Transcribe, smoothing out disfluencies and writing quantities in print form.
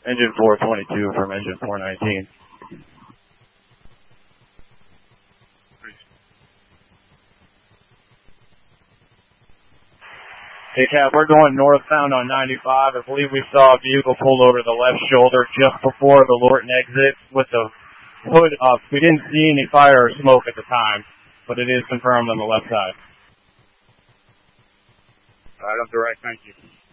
Engine 422 from engine 419. Hey, Cap, we're going northbound on 95. I believe we saw a vehicle pull over the left shoulder just before the Lorton exit with the hood up. We didn't see any fire or smoke at the time, but it is confirmed on the left side. All right, I'm direct. Thank you.